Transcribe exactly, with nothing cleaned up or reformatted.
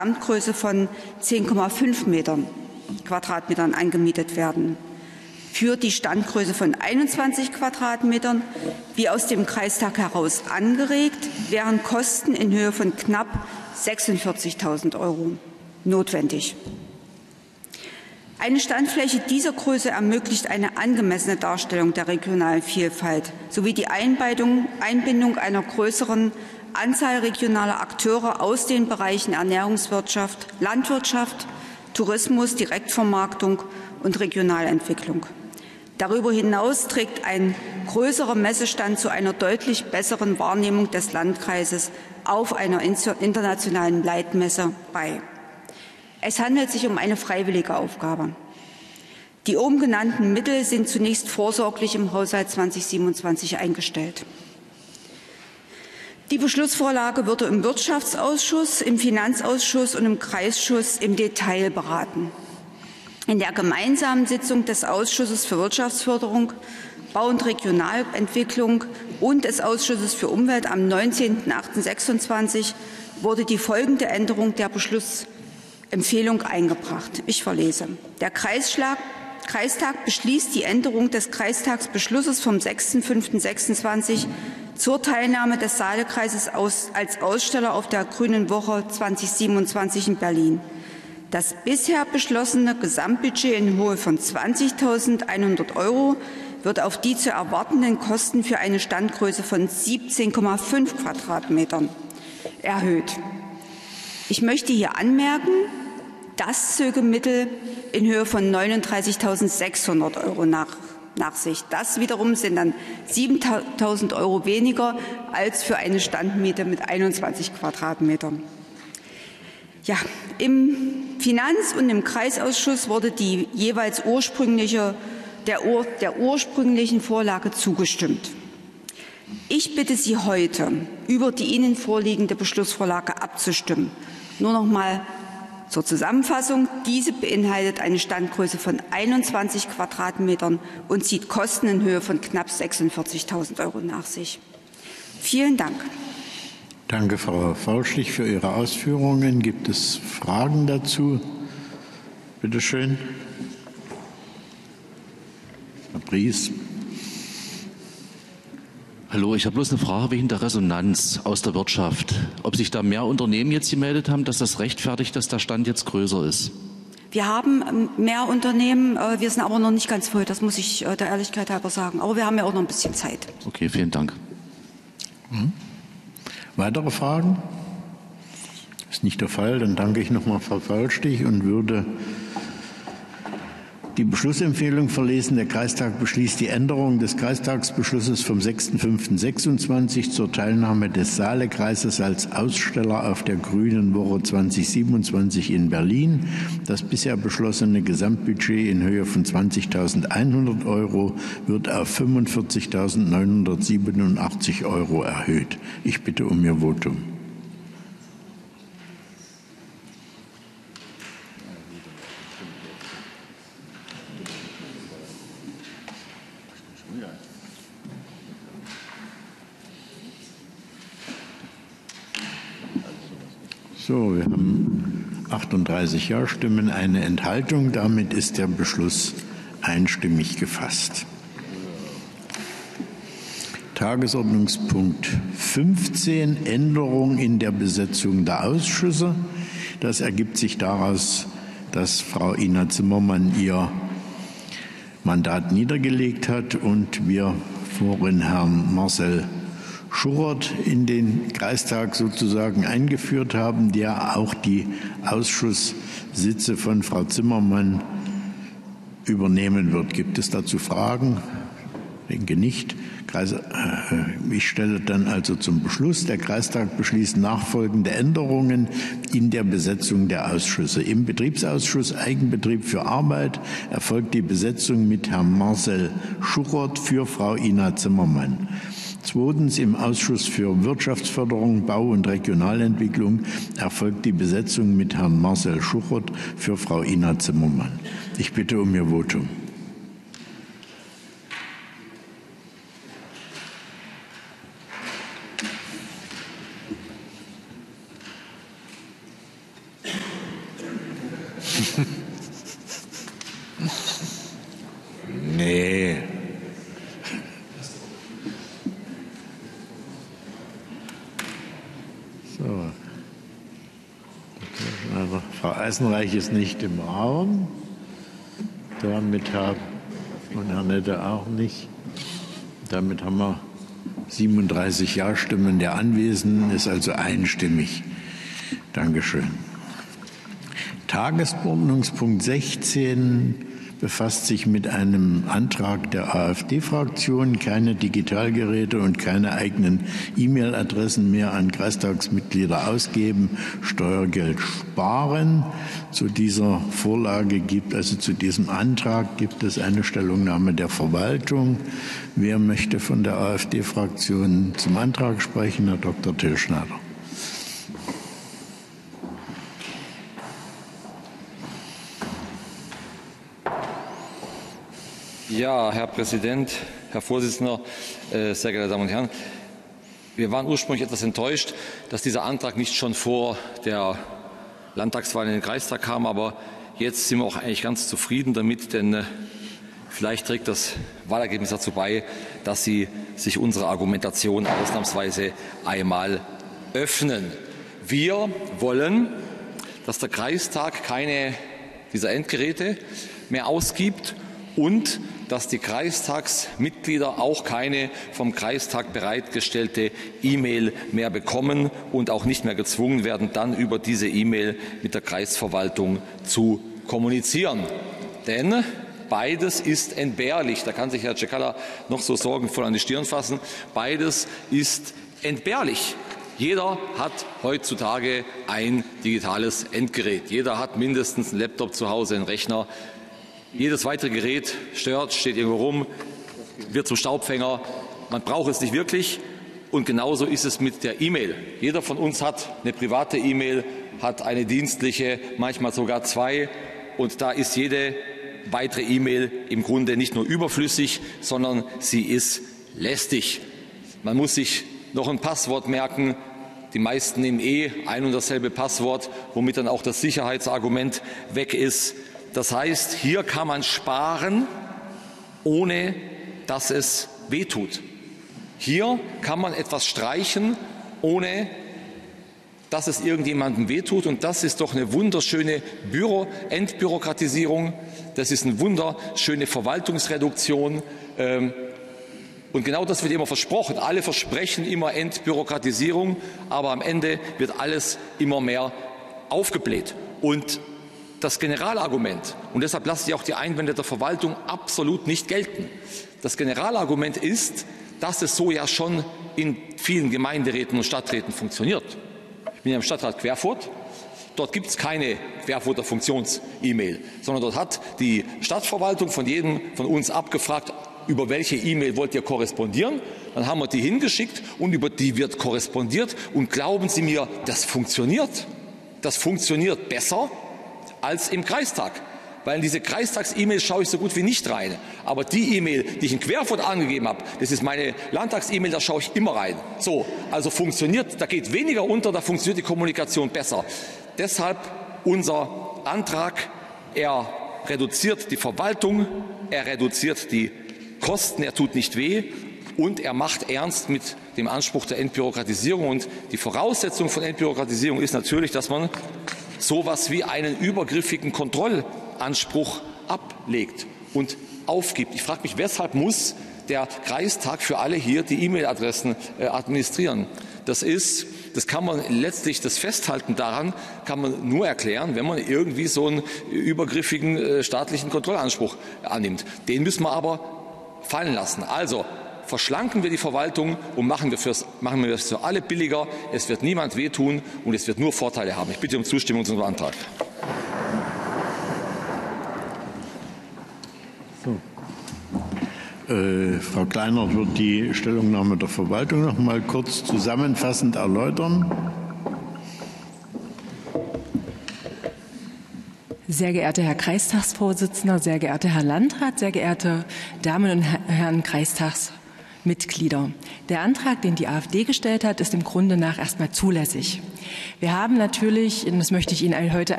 Gesamtgröße von zehn Komma fünf Metern, Quadratmetern angemietet werden. Für die Standgröße von einundzwanzig Quadratmetern, wie aus dem Kreistag heraus angeregt, wären Kosten in Höhe von knapp sechsundvierzigtausend Euro notwendig. Eine Standfläche dieser Größe ermöglicht eine angemessene Darstellung der regionalen Vielfalt sowie die Einbindung, Einbindung einer größeren Anzahl regionaler Akteure aus den Bereichen Ernährungswirtschaft, Landwirtschaft, Tourismus, Direktvermarktung und Regionalentwicklung. Darüber hinaus trägt ein größerer Messestand zu einer deutlich besseren Wahrnehmung des Landkreises auf einer internationalen Leitmesse bei. Es handelt sich um eine freiwillige Aufgabe. Die oben genannten Mittel sind zunächst vorsorglich im Haushalt zweitausendsiebenundzwanzig eingestellt. Die Beschlussvorlage wurde im Wirtschaftsausschuss, im Finanzausschuss und im Kreisschuss im Detail beraten. In der gemeinsamen Sitzung des Ausschusses für Wirtschaftsförderung, Bau- und Regionalentwicklung und des Ausschusses für Umwelt am neunzehnten achten sechsundzwanzig wurde die folgende Änderung der Beschlussempfehlung eingebracht. Ich verlese. Der Kreisschlag, Kreistag beschließt die Änderung des Kreistagsbeschlusses vom sechsten fünften sechsundzwanzig zur Teilnahme des Saalekreises aus, als Aussteller auf der Grünen Woche zweitausendsiebenundzwanzig in Berlin. Das bisher beschlossene Gesamtbudget in Höhe von zwanzigtausendeinhundert Euro wird auf die zu erwartenden Kosten für eine Standgröße von siebzehn Komma fünf Quadratmetern erhöht. Ich möchte hier anmerken, das zöge Mittel in Höhe von neununddreißigtausendsechshundert Euro nach, nach sich. Das wiederum sind dann siebentausend Euro weniger als für eine Standmiete mit einundzwanzig Quadratmetern. Ja, im Finanz- und im Kreisausschuss wurde die jeweils ursprüngliche, der, Ur, der ursprünglichen Vorlage zugestimmt. Ich bitte Sie heute, über die Ihnen vorliegende Beschlussvorlage abzustimmen. Nur noch mal zur Zusammenfassung. Diese beinhaltet eine Standgröße von einundzwanzig Quadratmetern und zieht Kosten in Höhe von knapp sechsundvierzigtausend Euro nach sich. Vielen Dank. Danke, Frau Faulstich, für Ihre Ausführungen. Gibt es Fragen dazu? Bitte schön. Herr Bries. Hallo, ich habe bloß eine Frage wegen der Resonanz aus der Wirtschaft. Ob sich da mehr Unternehmen jetzt gemeldet haben, dass das rechtfertigt, dass der Stand jetzt größer ist? Wir haben mehr Unternehmen, wir sind aber noch nicht ganz voll, das muss ich der Ehrlichkeit halber sagen. Aber wir haben ja auch noch ein bisschen Zeit. Okay, vielen Dank. Hm? Weitere Fragen? Das ist nicht der Fall. Dann danke ich nochmal Frau Faulstich und würde die Beschlussempfehlung verlesen. Der Kreistag beschließt die Änderung des Kreistagsbeschlusses vom sechsten fünften sechsundzwanzig zur Teilnahme des Saalekreises als Aussteller auf der Grünen Woche zweitausendsiebenundzwanzig in Berlin. Das bisher beschlossene Gesamtbudget in Höhe von zwanzigtausendeinhundert Euro wird auf fünfundvierzigtausendneunhundertsiebenundachtzig Euro erhöht. Ich bitte um Ihr Votum. So, wir haben achtunddreißig Ja-Stimmen, eine Enthaltung. Damit ist der Beschluss einstimmig gefasst. Tagesordnungspunkt fünfzehn, Änderung in der Besetzung der Ausschüsse. Das ergibt sich daraus, dass Frau Ina Zimmermann ihr Mandat niedergelegt hat und wir vorhin Herrn Marcel Schurert in den Kreistag sozusagen eingeführt haben, der auch die Ausschusssitze von Frau Zimmermann übernehmen wird. Gibt es dazu Fragen? Ich denke nicht. Ich stelle dann also zum Beschluss. Der Kreistag beschließt nachfolgende Änderungen in der Besetzung der Ausschüsse. Im Betriebsausschuss Eigenbetrieb für Arbeit erfolgt die Besetzung mit Herrn Marcel Schurert für Frau Ina Zimmermann. Zweitens, im Ausschuss für Wirtschaftsförderung, Bau- und Regionalentwicklung erfolgt die Besetzung mit Herrn Marcel Schurert für Frau Ina Zimmermann. Ich bitte um Ihr Votum. Nee. So. Also, Frau Eisenreich ist nicht im Raum. Damit haben und Herr Nette auch nicht. Damit haben wir siebenunddreißig Ja-Stimmen der Anwesenden, ist also einstimmig. Dankeschön. Tagesordnungspunkt sechzehn befasst sich mit einem Antrag der AfD-Fraktion, keine Digitalgeräte und keine eigenen E-Mail-Adressen mehr an Kreistagsmitglieder ausgeben, Steuergeld sparen. Zu dieser Vorlage gibt, also zu diesem Antrag gibt es eine Stellungnahme der Verwaltung. Wer möchte von der AfD-Fraktion zum Antrag sprechen? Herr Doktor Till Schneider. Ja, Herr Präsident, Herr Vorsitzender, äh, sehr geehrte Damen und Herren. Wir waren ursprünglich etwas enttäuscht, dass dieser Antrag nicht schon vor der Landtagswahl in den Kreistag kam. Aber jetzt sind wir auch eigentlich ganz zufrieden damit, denn äh, vielleicht trägt das Wahlergebnis dazu bei, dass Sie sich unsere Argumentation ausnahmsweise einmal öffnen. Wir wollen, dass der Kreistag keine dieser Endgeräte mehr ausgibt und dass die Kreistagsmitglieder auch keine vom Kreistag bereitgestellte E-Mail mehr bekommen und auch nicht mehr gezwungen werden, dann über diese E-Mail mit der Kreisverwaltung zu kommunizieren. Denn beides ist entbehrlich. Da kann sich Herr Cekala noch so sorgenvoll an die Stirn fassen. Beides ist entbehrlich. Jeder hat heutzutage ein digitales Endgerät. Jeder hat mindestens einen Laptop zu Hause, einen Rechner. Jedes weitere Gerät stört, steht irgendwo rum, wird zum Staubfänger. Man braucht es nicht wirklich. Und genauso ist es mit der E-Mail. Jeder von uns hat eine private E-Mail, hat eine dienstliche, manchmal sogar zwei. Und da ist jede weitere E-Mail im Grunde nicht nur überflüssig, sondern sie ist lästig. Man muss sich noch ein Passwort merken. Die meisten nehmen eh ein und dasselbe Passwort, womit dann auch das Sicherheitsargument weg ist. Das heißt, hier kann man sparen, ohne dass es wehtut. Hier kann man etwas streichen, ohne dass es irgendjemandem wehtut. Und das ist doch eine wunderschöne Büro- Entbürokratisierung. Das ist eine wunderschöne Verwaltungsreduktion. Und genau das wird immer versprochen. Alle versprechen immer Entbürokratisierung, aber am Ende wird alles immer mehr aufgebläht. Und das Generalargument, und deshalb lasse ich auch die Einwände der Verwaltung absolut nicht gelten. Das Generalargument ist, dass es so ja schon in vielen Gemeinderäten und Stadträten funktioniert. Ich bin ja im Stadtrat Querfurt. Dort gibt es keine Querfurter Funktions-E-Mail, sondern dort hat die Stadtverwaltung von jedem von uns abgefragt, über welche E-Mail wollt ihr korrespondieren. Dann haben wir die hingeschickt und über die wird korrespondiert. Und glauben Sie mir, das funktioniert. Das funktioniert besser als im Kreistag. Weil in diese Kreistags-E-Mails schaue ich so gut wie nicht rein. Aber die E-Mail, die ich in Querfurt angegeben habe, das ist meine Landtags-E-Mail, da schaue ich immer rein. So, also funktioniert, da geht weniger unter, da funktioniert die Kommunikation besser. Deshalb unser Antrag, er reduziert die Verwaltung, er reduziert die Kosten, er tut nicht weh und er macht ernst mit dem Anspruch der Entbürokratisierung. Und die Voraussetzung von Entbürokratisierung ist natürlich, dass man sowas wie einen übergriffigen Kontrollanspruch ablegt und aufgibt. Ich frage mich, weshalb muss der Kreistag für alle hier die E-Mail-Adressen äh, administrieren? Das ist, das kann man letztlich, das Festhalten daran kann man nur erklären, wenn man irgendwie so einen übergriffigen äh, staatlichen Kontrollanspruch annimmt. Den müssen wir aber fallen lassen. Also verschlanken wir die Verwaltung und machen wir, fürs, machen wir es für alle billiger. Es wird niemand wehtun und es wird nur Vorteile haben. Ich bitte um Zustimmung zu unserem Antrag. So. Äh, Frau Kleinert wird die Stellungnahme der Verwaltung noch mal kurz zusammenfassend erläutern. Sehr geehrter Herr Kreistagsvorsitzender, sehr geehrter Herr Landrat, sehr geehrte Damen und Herren Kreistagsmitglieder. Der Antrag, den die AfD gestellt hat, ist im Grunde nach erstmal zulässig. Wir haben natürlich, und das möchte ich Ihnen heute